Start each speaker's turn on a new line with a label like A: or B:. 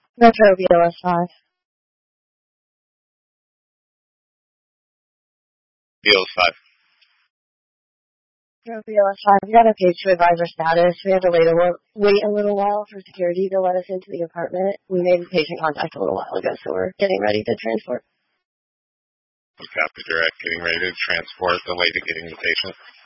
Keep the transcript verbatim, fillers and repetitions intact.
A: Metro B L S five.
B: B L S five.
A: Metro B L S five. We got a page to advisor status. We had to wait a, wait a little while for security to let us into the apartment. We made patient contact a little while ago, so we're getting ready to transport.
B: Copy direct, getting ready to transport the lady getting the patient.